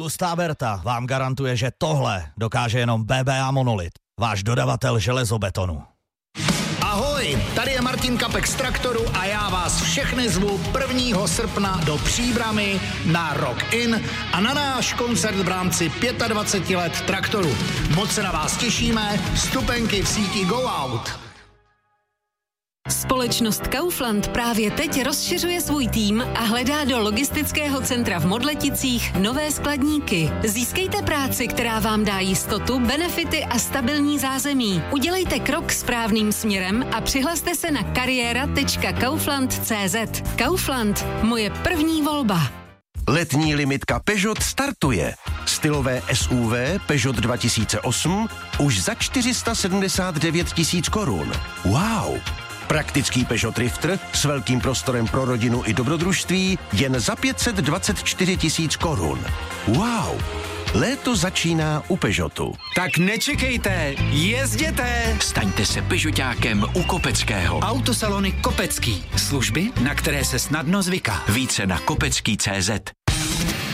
Tlustá Berta vám garantuje, že tohle dokáže jenom BBA Monolit, váš dodavatel železobetonu. Ahoj, tady je Martin Kapek z Traktoru a já vás všechny zvu 1. srpna do Příbrami na Rock In a na náš koncert v rámci 25 let Traktoru. Moc se na vás těšíme, vstupenky v síti Go Out. Společnost Kaufland právě teď rozšiřuje svůj tým a hledá do logistického centra v Modleticích nové skladníky. Získejte práci, která vám dá jistotu, benefity a stabilní zázemí. Udělejte krok správným směrem a přihlaste se na kariéra.kaufland.cz. Kaufland, moje první volba. Letní limitka Peugeot startuje. Stylové SUV Peugeot 2008 už za 479 000 korun. Wow! Praktický Peugeot Drifter s velkým prostorem pro rodinu i dobrodružství jen za 524 000 korun. Wow! Léto začíná u Peugeotu. Tak nečekejte, jezděte! Staňte se Peugeotákem u Kopeckého. Autosalony Kopecký. Služby, na které se snadno zvyká. Více na kopecký.cz.